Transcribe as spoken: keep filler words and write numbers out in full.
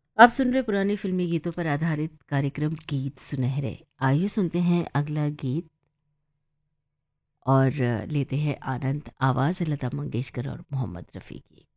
आप सुन रहे पुरानी फिल्मी गीतों पर आधारित कार्यक्रम गीत सुनहरे। आइए सुनते हैं अगला गीत और लेते हैं आनंद। आवाज़ है लता मंगेशकर और मोहम्मद रफ़ी की।